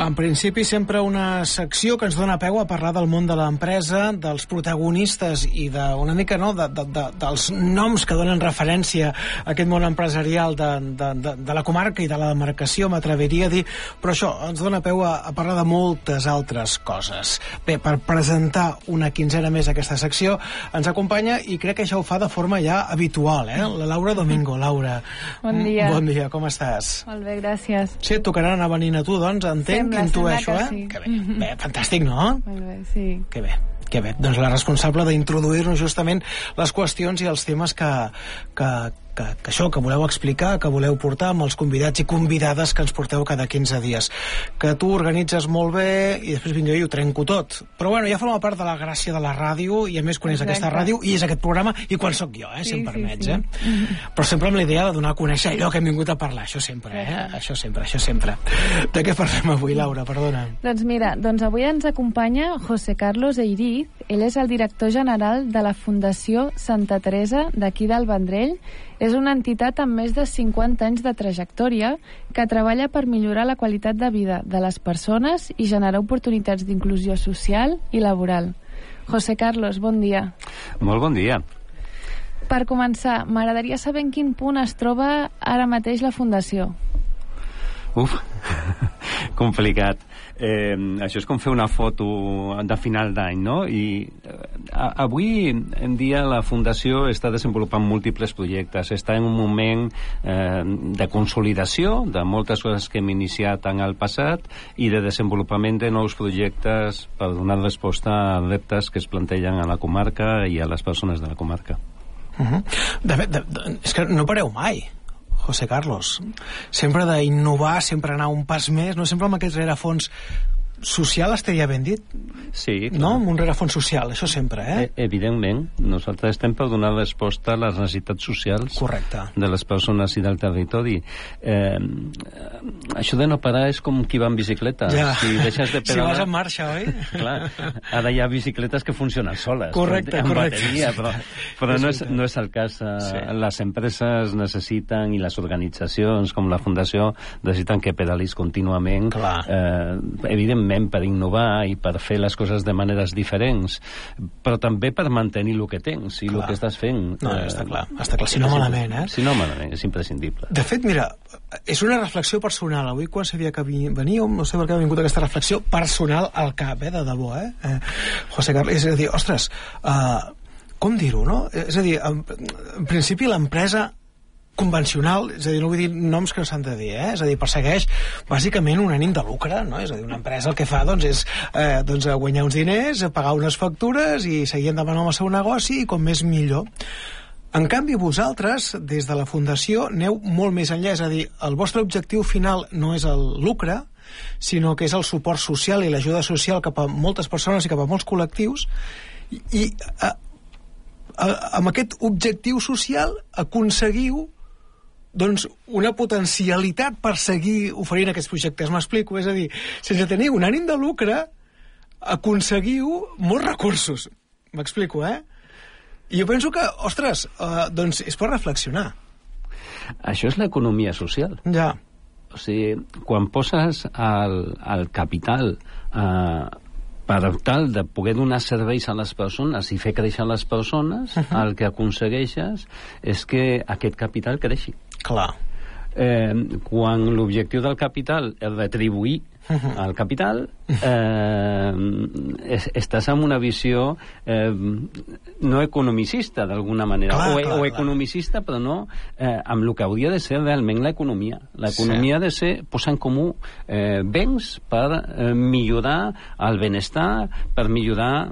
En principi, sempre una secció que ens dona peu a parlar del món de l'empresa, dels protagonistes i una mica dels noms que donen referència a aquest món empresarial de la comarca i de la demarcació, m'atreviria a dir, però això ens dona peu a parlar de moltes altres coses. Bé, per presentar una quinzena més aquesta secció, ens acompanya, i crec que ja ho fa de forma ja habitual, la Laura Domingo. Laura, bon dia. Bon dia, com estàs? Molt bé, gràcies. Sí, et tocarà anar venint a tu, doncs, entenc, intueixo, sí. Que bé. Bé, fantàstic, no? Molt bé, sí. Que bé. Que bé, doncs la responsable d'introduir-nos justament les qüestions i els temes que voleu explicar, que voleu portar amb els convidats i convidades que ens porteu cada 15 dies. Que tu organitzes molt bé i després vinc jo i ho trenco tot. Però bueno, ja forma part de la gràcia de la ràdio i a més coneix aquesta ràdio i és aquest programa i quan sóc jo, si em permets. Però sempre amb la idea de donar a conèixer allò que hem vingut a parlar, això sempre, això sempre. De què parlem avui, Laura? Perdona. Doncs mira, avui ens acompanya José Carlos Eiriz. Ell és el director general de la Fundació Santa Teresa d'aquí del Vendrell. És una entitat amb més de 50 anys de trajectòria que treballa per millorar la qualitat de vida de les persones i generar oportunitats d'inclusió social i laboral. José Carlos, bon dia. Molt bon dia. Per començar, m'agradaria saber en quin punt es troba ara mateix la Fundació. Complicat. Això és com fer una foto de final d'any, no? I avui en dia la Fundació està desenvolupant múltiples projectes. Està en un moment de consolidació de moltes coses que hem iniciat en el passat i de desenvolupament de nous projectes per donar resposta a reptes que es plantegen a la comarca i a les persones de la comarca. De fet, és que no pareu mai, José Carlos. Sempre d'innovar, sempre anar un pas més, no sempre amb aquest rerefons social, estaria ben dit? Sí, clar. No? Amb un rerefons social, això sempre, Evidentment. Nosaltres estem per donar resposta a les necessitats socials de les persones i del territori. Això de no parar és com qui va en bicicleta. Si deixes de pedalar... Si vas en marxa, oi? Clar, ara hi ha bicicletes que funcionen soles. Correcte. Bateria, però no és el cas. Les empreses necessiten, i les organitzacions com la Fundació necessiten que pedalis contínuament. Evidentment, per innovar i per fer les coses de maneres diferents, però també per mantenir el que tens i el que estàs fent. No, està clar. Si no malament, Si no malament, és imprescindible. De fet, mira, és una reflexió personal. Avui, quan sabia que veníeu, no sé per què ha vingut aquesta reflexió personal al cap, de debò, José Carlos. És a dir, ostres, com dir-ho, no? És a dir, en principi l'empresa convencional, és a dir, no vull dir noms que no s'han de dir, és a dir, persegueix bàsicament un ànim de lucre, no? És a dir, una empresa el que fa és guanyar uns diners, pagar unes factures i seguir endavant amb el seu negoci, i com més millor. En canvi, vosaltres, des de la Fundació, aneu molt més enllà, és a dir, el vostre objectiu final no és el lucre, sinó que és el suport social i l'ajuda social cap a moltes persones i cap a molts col·lectius, i amb aquest objectiu social aconseguiu una potencialitat per seguir oferint aquests projectes. M'explico? És a dir, sense tenir un ànim de lucre, aconseguiu molts recursos. M'explico, I jo penso que, ostres, doncs és per reflexionar. Això és l'economia social. Ja. O sigui, quan poses el capital per tal de poder donar serveis a les persones i fer créixer les persones, el que aconsegueixes és que aquest capital creixi. Clar. Quan l'objectiu del capital és retribuir el capital, estàs en una visió no economicista, d'alguna manera, o economicista, però no amb el que hauria de ser realment l'economia. L'economia ha de ser posar en comú béns per millorar el benestar, per millorar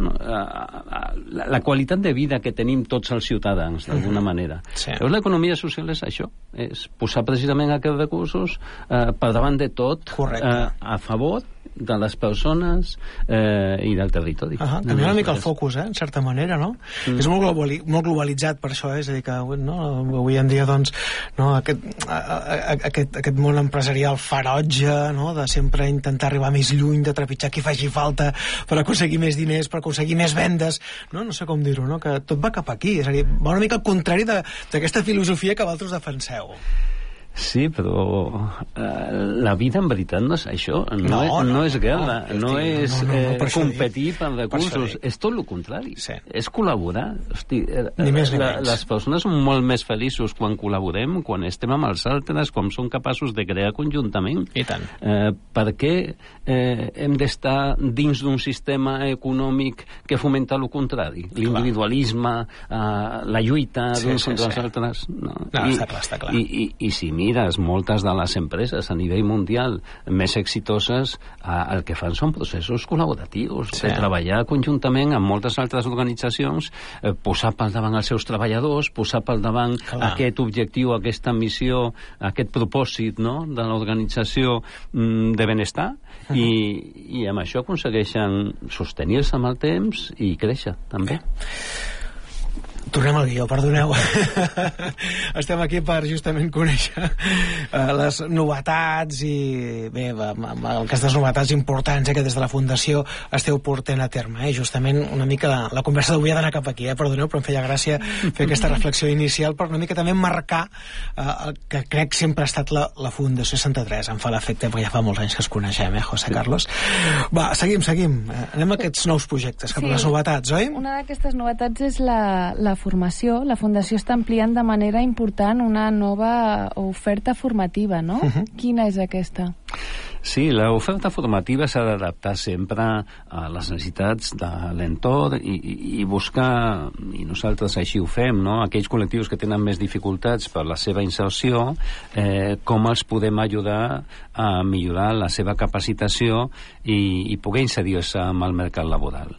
la qualitat de vida que tenim tots els ciutadans, d'alguna manera. Llavors, l'economia social és això, és posar precisament aquests recursos per davant de tot, a favor de les persones i del territori. Canvia una mica el focus, en certa manera, no? És molt globalitzat per això, és a dir, que avui en dia, doncs, aquest món empresarial ferotge, de sempre intentar arribar més lluny, de trepitjar qui faci falta per aconseguir més diners, per aconseguir més vendes, no sé com dir-ho, que tot va cap aquí, és a dir, va una mica al contrari d'aquesta filosofia que vosaltres defenseu. Sí, però la vida en veritat no és això. No és guerra, no és competir per recursos. És tot el contrari. És col·laborar. Hosti, les persones són molt més feliços quan col·laborem, quan estem amb els altres, quan som capaços de crear conjuntament. I tant. Per què hem d'estar dins d'un sistema econòmic que fomenta el contrari? L'individualisme, la lluita d'uns contra els altres. Està clar. I si mires, moltes de les empreses a nivell mundial més exitoses, el que fan són processos col·laboratius, de treballar conjuntament amb moltes altres organitzacions, posar pel davant els seus treballadors, posar pel davant aquest objectiu, aquesta missió, aquest propòsit, no?, de l'organització de benestar, i amb això aconsegueixen sostenir-se amb el temps i créixer, també. Tornem al guió, perdoneu. Estem aquí per justament conèixer les novetats i, bé, aquestes novetats importants que des de la Fundació esteu portant a terme. Justament una mica la conversa d'avui ha d'anar cap aquí, perdoneu, però em feia gràcia fer aquesta reflexió inicial per una mica també marcar el que crec sempre ha estat la Fundació Santa Teresa. Em fa l'efecte, perquè ja fa molts anys que es coneixem, José Carlos? Va, seguim. Anem a aquests nous projectes, cap a les novetats, oi? Una d'aquestes novetats és la formació. La Fundació està ampliant de manera important una nova oferta formativa, no? Quina és aquesta? Sí, l'oferta formativa s'ha d'adaptar sempre a les necessitats de l'entorn i buscar, i nosaltres així ho fem, no?, aquells col·lectius que tenen més dificultats per la seva inserció, com els podem ajudar a millorar la seva capacitació i poder inserir-se amb el mercat laboral.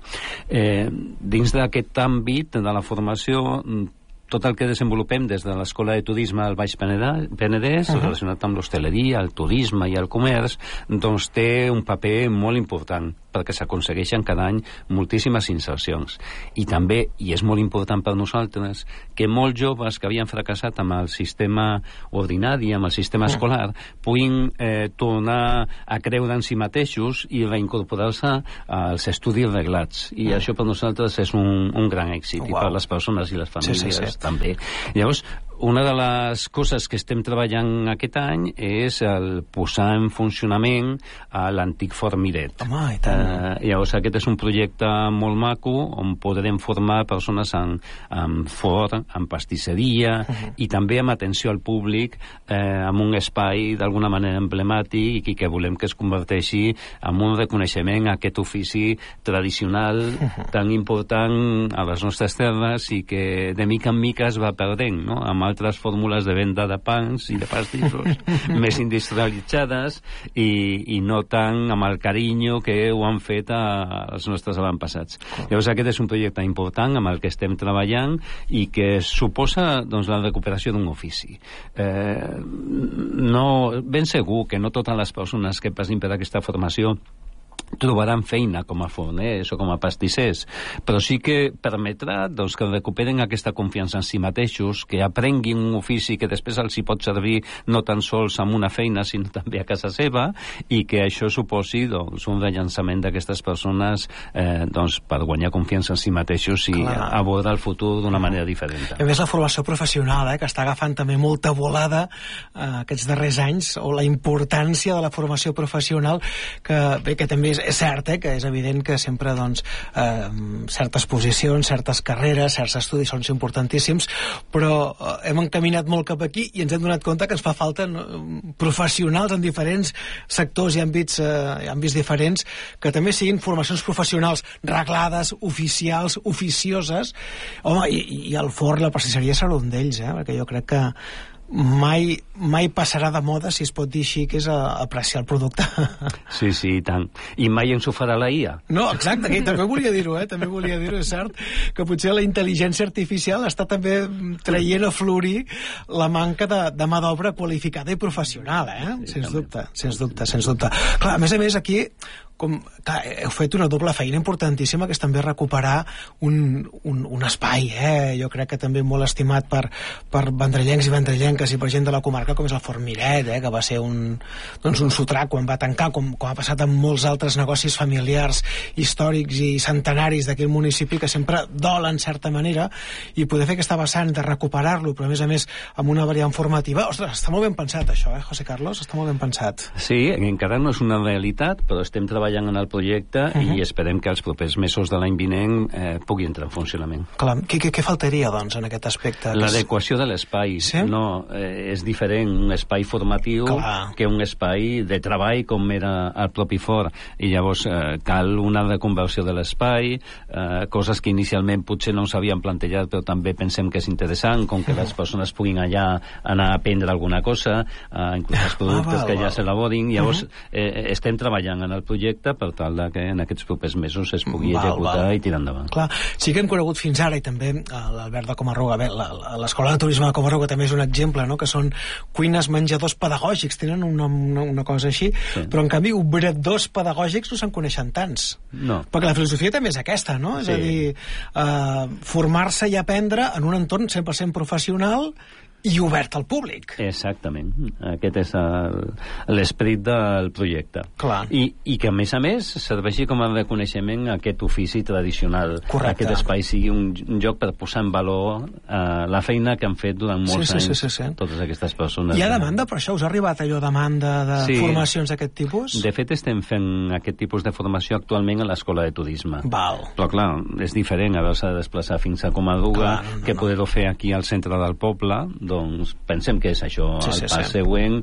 Dins d'aquest àmbit de la formació, tot el que desenvolupem des de l'Escola de Turisme al Baix Penedès, relacionat amb l'hostaleria, el turisme i el comerç, doncs té un paper molt important, perquè s'aconsegueixen cada any moltíssimes insercions. I també, i és molt important per nosaltres, que molts joves que havien fracassat amb el sistema ordinari, amb el sistema escolar, puguin tornar a creure en si mateixos i reincorporar-se als estudis reglats. I això per nosaltres és un gran èxit, i per les persones i les famílies també. Llavors, una de les coses que estem treballant aquest any és el posar en funcionament l'antic Fort Miret. Llavors, aquest és un projecte molt maco on podrem formar persones en forn, en pastisseria i també amb atenció al públic, amb un espai d'alguna manera emblemàtic i que volem que es converteixi en un reconeixement a aquest ofici tradicional tan important a les nostres terres i que de mica en mica es va perdent, no?, amb altres fórmules de venda de pans i de pastissos més industrialitzades i no tant amb el carinyo que ho han fet als nostres avantpassats. Llavors aquest és un projecte important amb el que estem treballant i que suposa, doncs, la recuperació d'un ofici. Ben segur que no totes les persones que passin per aquesta formació trobaran feina com a forners o com a pastissers, però sí que permetrà, doncs, que recuperen aquesta confiança en si mateixos, que aprenguin un ofici que després els hi pot servir no tan sols amb una feina, sinó també a casa seva, i que això suposi, doncs, un rellançament d'aquestes persones doncs, per guanyar confiança en si mateixos i abordar el futur d'una manera diferent. A més, la formació professional, que està agafant també molta volada aquests darrers anys, o la importància de la formació professional, que també és cert, que és evident que sempre, doncs, certes posicions, certes carreres, certs estudis són importantíssims, però hem encaminat molt cap aquí i ens hem donat compte que ens fa falta professionals en diferents sectors i àmbits diferents que també siguin formacions professionals reglades, oficials, oficioses. Home, i el forn, la pastisseria serà un d'ells, perquè jo crec que mai passarà de moda, si es pot dir així, que és apreciar el producte. Sí, i tant. I mai ens ho farà la IA. No, exacte, que també volia dir-ho, també volia dir-ho, és cert, que potser la intel·ligència artificial està també traient a florir la manca de mà d'obra qualificada i professional, sens dubte. Clar, a més, aquí, clar, heu fet una doble feina importantíssima, que és també recuperar un espai, jo crec que també molt estimat per vendrellencs i vendrellenques i per gent de la comarca, com és el Fort Miret, que va ser un sotrac quan va tancar, com ha passat amb molts altres negocis familiars, històrics i centenaris d'aquell municipi, que sempre dol en certa manera, i poder fer aquesta vessant de recuperar-lo, però a més amb una variant formativa. Ostres, està molt ben pensat això, José Carlos, està molt ben pensat. Sí, encara no és una realitat, però estem treballant en el projecte i esperem que els propers mesos de l'any vinent pugui entrar en funcionament. Clar, què faltaria, doncs, en aquest aspecte? L'adequació de l'espai. Sí? No, és diferent un espai formatiu que un espai de treball com era el propi fort, i llavors cal una reconversió de l'espai, coses que inicialment potser no s'havien plantejat, però també pensem que és interessant, com que les persones puguin allà anar a aprendre alguna cosa, inclús els productes que ja s'elaborin. Llavors estem treballant en el projecte per tal que en aquests propers mesos es pugui executar i tirar endavant. Clar, sí que hem conegut fins ara, i també l'Albert de Comarruga, l'Escola de Turisme de Comarruga també és un exemple, no?, que són cuines menjadors pedagògics, tenen una cosa així, però en canvi obradors pedagògics no se'n coneixen tants. No. Perquè la filosofia també és aquesta, no? És a dir, formar-se i aprendre en un entorn 100% professional i obert al públic. Exactament. Aquest és l'esperit del projecte. Clar. I que, a més, serveixi com a reconeixement a aquest ofici tradicional. Correcte. Aquest espai sigui un lloc per posar en valor la feina que han fet durant molts anys totes aquestes persones. Hi ha demanda per això? Us ha arribat allò demanda de formacions d'aquest tipus? De fet, estem fent aquest tipus de formació actualment a l'Escola de Turisme. Val. Però, clar, és diferent haver-se de desplaçar fins a Comadruga que poder-ho fer aquí al centre del poble. Doncs pensem que és això el pas següent.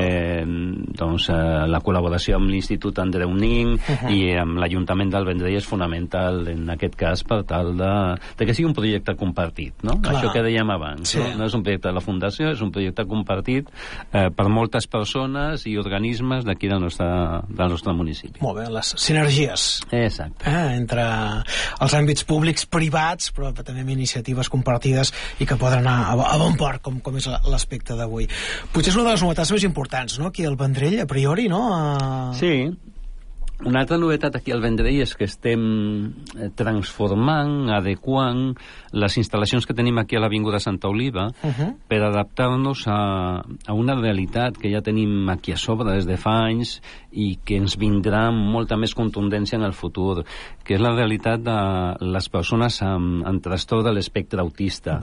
Doncs la col·laboració amb l'Institut Andreu Nin i amb l'Ajuntament del Vendrell és fonamental en aquest cas per tal de que sigui un projecte compartit, no? Això que dèiem abans, no és un projecte de la Fundació, és un projecte compartit per moltes persones i organismes d'aquí del nostre municipi. Molt bé, les sinergies. Exacte. Entre els àmbits públics, privats, però també amb iniciatives compartides i que poden anar a bon port, com és l'aspecte d'avui. Potser és una de les novetats més importants, no?, aquí al Vendrell, a priori, no? Sí. Una altra novetat aquí al Vendrell és que estem transformant, adequant les instal·lacions que tenim aquí a l'Avinguda Santa Oliva per adaptar-nos a una realitat que ja tenim aquí a sobre des de fa anys i que ens vindrà amb molta més contundència en el futur, que és la realitat de les persones amb trastorn de l'espectre autista.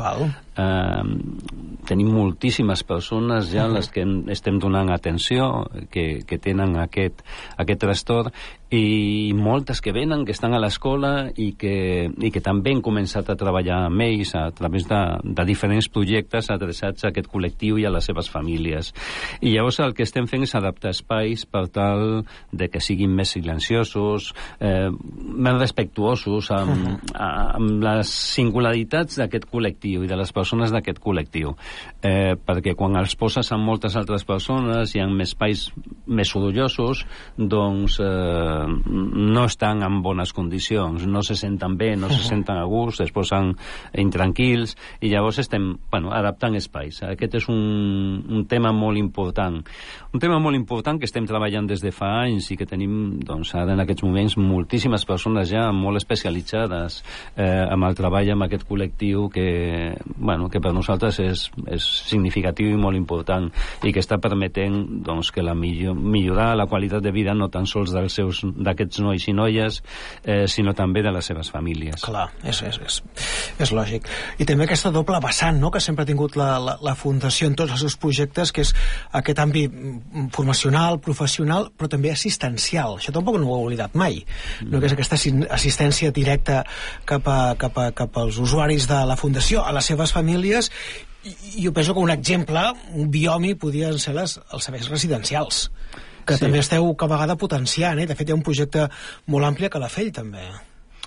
Tenim moltíssimes persones ja les que estem donant atenció, que tenen aquest trastorn, i moltes que venen, que estan a l'escola i que també han començat a treballar amb ells a través de diferents projectes adreçats a aquest col·lectiu i a les seves famílies. I llavors el que estem fent és adaptar espais per tal de que siguin més silenciosos, més respectuosos amb les singularitats d'aquest col·lectiu i de les persones d'aquest col·lectiu. Perquè quan els poses amb moltes altres persones i en espais més sorollosos, doncs no estan en bones condicions, no se senten bé, no se senten a gust, es posen intranquils, i llavors estem adaptant espais. Aquest és un tema molt important. Un tema molt important que estem treballant des de fa anys i que tenim, doncs, ara en aquests moments moltíssimes persones ja molt especialitzades amb el treball amb aquest col·lectiu que per nosaltres és significatiu i molt important i que està permetent, doncs, que millorar la qualitat de vida no tan sols d'aquests nois i noies, sinó també de les seves famílies. Clar, és lògic. I també aquesta doble vessant, no?, que sempre ha tingut la Fundació en tots els seus projectes, que és aquest àmbit formacional, professional, però també assistencial. Això tampoc no ho he oblidat mai. No, que és aquesta assistència directa cap als usuaris de la Fundació, a les seves famílies. I jo penso que un exemple, un biomi, podrien ser els serveis residencials, que també esteu cada vegada potenciant, De fet, hi ha un projecte molt ampli a Calafell, també.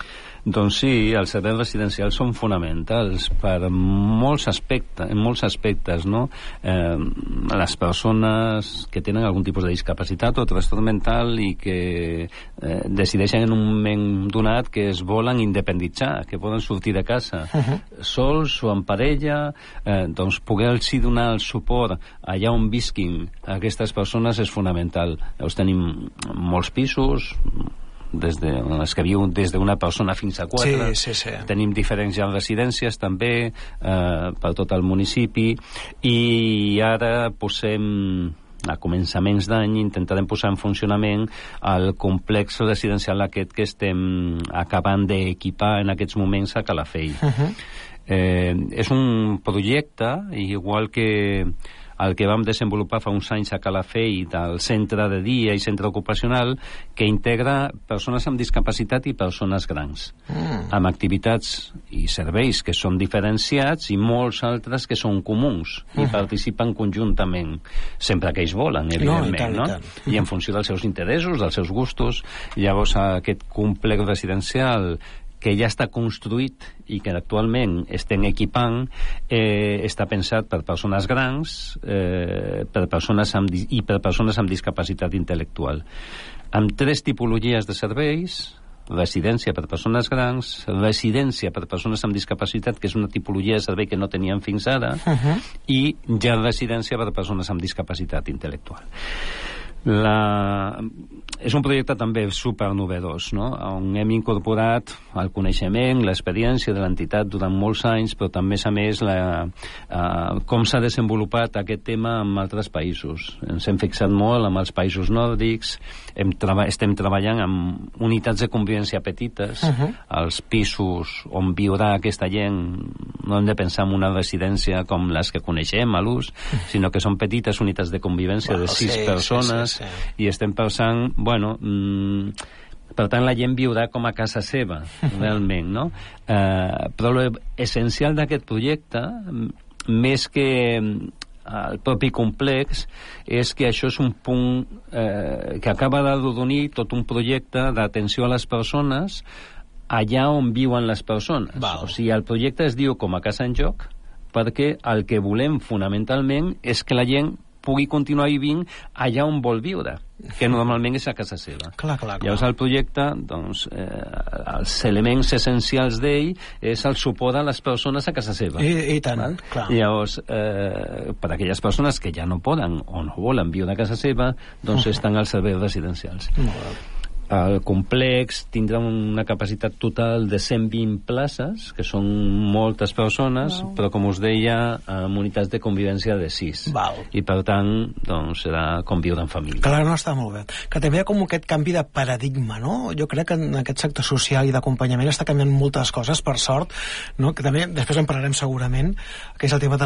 Doncs sí, els serveis residencials són fonamentals per molts aspectes, no? Les persones que tenen algun tipus de discapacitat o trastorn mental i que decideixen en un moment donat que es volen independitzar, que poden sortir de casa sols o en parella, doncs poder-los donar el suport allà on visquin aquestes persones és fonamental. Llavors tenim molts pisos, els que viuen des d'una persona fins a 4. Sí. Tenim diferents ja residències també per tot el municipi, i ara posem a començaments d'any intentarem posar en funcionament el complex residencial aquest que estem acabant d'equipar en aquests moments a Calafell. És un projecte igual que el que vam desenvolupar fa uns anys a Calafell del centre de dia i centre ocupacional, que integra persones amb discapacitat i persones grans, amb activitats i serveis que són diferenciats i molts altres que són comuns i participen conjuntament, sempre que ells volen, evidentment, no? I en funció dels seus interessos, dels seus gustos. Llavors aquest complex residencial que ja està construït i que actualment estem equipant, està pensat per persones grans per persones amb discapacitat intel·lectual, amb 3 tipologies de serveis: residència per persones grans, residència per persones amb discapacitat, que és una tipologia de servei que no teníem fins ara, i ja residència per persones amb discapacitat intel·lectual. És un projecte també super novedós, no? On hem incorporat el coneixement, l'experiència de l'entitat durant molts anys, però també, a més, com s'ha desenvolupat aquest tema en altres països. Ens hem fixat molt en els països nòrdics, estem treballant amb unitats de convivència petites, els pisos on viurà aquesta gent no hem de pensar en una residència com les que coneixem a l'ús, sinó que són petites unitats de convivència de 6 persones, i estem pensant, per tant la gent viurà com a casa seva, realment, no? Però l'essencial d'aquest projecte, més que el propi complex, és que això és un punt que acaba d'arrodonir tot un projecte d'atenció a les persones allà on viuen les persones. O sigui, el projecte es diu Com a casa en joc, perquè el que volem fonamentalment és que la gent pugui continuar vivint allà on vol viure, que normalment és a casa seva. Clar. Llavors el projecte, doncs, els elements essencials d'ell és el suport a les persones a casa seva. I tant, clar. Llavors, per a aquelles persones que ja no poden o no volen viure a casa seva, doncs estan als serveis residencials. El complex tindrà una capacitat total de 120 places, que són moltes persones, però, com us deia, amb unitats de convivència de 6. I, per tant, doncs, serà com viure en família. Clar, no, està molt bé. Que també hi ha com aquest canvi de paradigma, no? Jo crec que en aquest sector social i d'acompanyament està canviant moltes coses, per sort, no? Que també després en parlarem segurament, que és el tema de